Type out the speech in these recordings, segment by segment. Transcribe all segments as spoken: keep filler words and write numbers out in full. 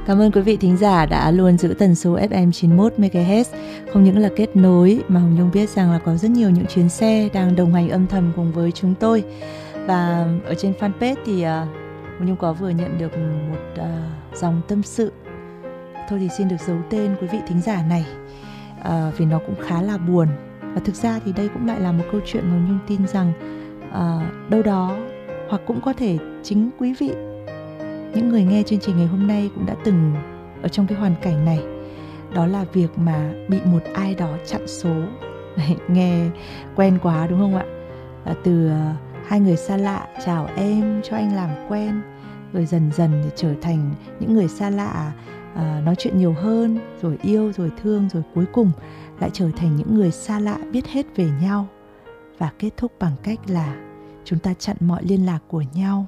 Cảm ơn quý vị thính giả đã luôn giữ tần số ép em chín mươi mốt mê ga héc. Không những là kết nối mà Hồng Nhung biết rằng là có rất nhiều những chuyến xe đang đồng hành âm thầm cùng với chúng tôi. Và ở trên fanpage thì uh, Hồng Nhung có vừa nhận được một uh, dòng tâm sự. Thôi thì xin được giấu tên quý vị thính giả này uh, vì nó cũng khá là buồn. Và thực ra thì đây cũng lại là một câu chuyện mà Hồng Nhung tin rằng uh, đâu đó hoặc cũng có thể chính quý vị, những người nghe chương trình ngày hôm nay cũng đã từng ở trong cái hoàn cảnh này. Đó là việc mà bị một ai đó chặn số. Nghe quen quá đúng không ạ? À, từ uh, hai người xa lạ chào em, cho anh làm quen, rồi dần dần thì trở thành những người xa lạ, uh, nói chuyện nhiều hơn, rồi yêu, rồi thương, rồi cuối cùng lại trở thành những người xa lạ biết hết về nhau. Và kết thúc bằng cách là chúng ta chặn mọi liên lạc của nhau.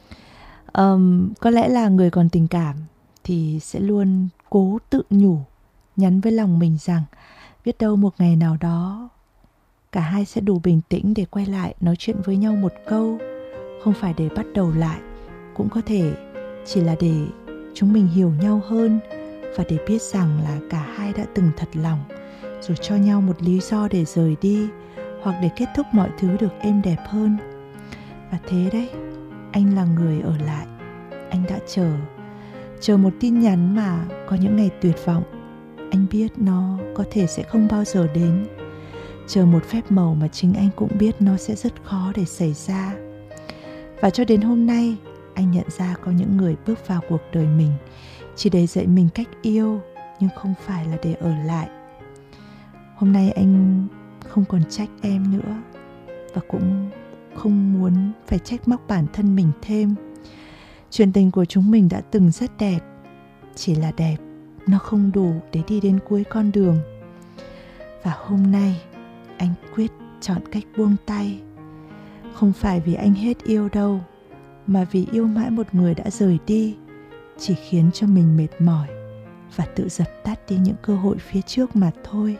Um, có lẽ là người còn tình cảm thì sẽ luôn cố tự nhủ, nhắn với lòng mình rằng biết đâu một ngày nào đó cả hai sẽ đủ bình tĩnh để quay lại nói chuyện với nhau một câu. Không phải để bắt đầu lại, cũng có thể chỉ là để chúng mình hiểu nhau hơn, và để biết rằng là cả hai đã từng thật lòng, rồi cho nhau một lý do để rời đi, hoặc để kết thúc mọi thứ được êm đẹp hơn. Và thế đấy, anh là người ở lại. Anh đã chờ Chờ một tin nhắn mà có những ngày tuyệt vọng. Anh biết nó có thể sẽ không bao giờ đến. Chờ một phép màu mà chính anh cũng biết nó sẽ rất khó để xảy ra. Và cho đến hôm nay, anh nhận ra có những người bước vào cuộc đời mình chỉ để dạy mình cách yêu, nhưng không phải là để ở lại. Hôm nay anh không còn trách em nữa, và cũng không muốn phải trách móc bản thân mình thêm. Chuyện tình của chúng mình đã từng rất đẹp, chỉ là đẹp, nó không đủ để đi đến cuối con đường. Và hôm nay, anh quyết chọn cách buông tay. Không phải vì anh hết yêu đâu, mà vì yêu mãi một người đã rời đi chỉ khiến cho mình mệt mỏi và tự dập tắt đi những cơ hội phía trước mà thôi.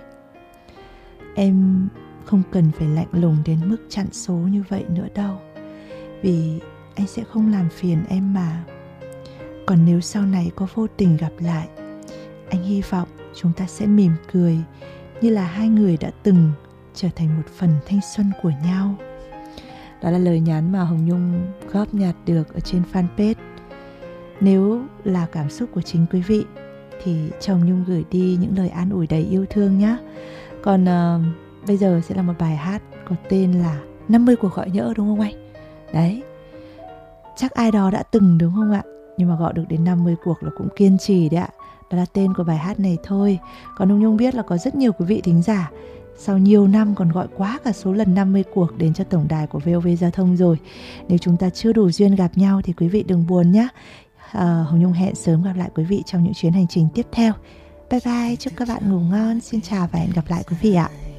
Em không cần phải lạnh lùng đến mức chặn số như vậy nữa đâu, vì anh sẽ không làm phiền em mà. Còn nếu sau này có vô tình gặp lại, anh hy vọng chúng ta sẽ mỉm cười như là hai người đã từng trở thành một phần thanh xuân của nhau. Đó là lời nhắn mà Hồng Nhung góp nhặt được ở trên fanpage. Nếu là cảm xúc của chính quý vị thì cho Hồng Nhung gửi đi những lời an ủi đầy yêu thương nhé. Còn uh, bây giờ sẽ là một bài hát có tên là năm mươi cuộc gọi nhỡ, đúng không anh? Đấy, chắc ai đó đã từng đúng không ạ? Nhưng mà gọi được đến năm mươi cuộc là cũng kiên trì đấy ạ. Đó là tên của bài hát này thôi. Còn Hồng Nhung biết là có rất nhiều quý vị thính giả sau nhiều năm còn gọi quá cả số lần năm mươi cuộc đến cho tổng đài của vê o vê Giao thông rồi. Nếu chúng ta chưa đủ duyên gặp nhau thì quý vị đừng buồn nhé. à, Hồng Nhung hẹn sớm gặp lại quý vị trong những chuyến hành trình tiếp theo. Bye bye, chúc các bạn ngủ ngon. Xin chào và hẹn gặp lại quý vị ạ.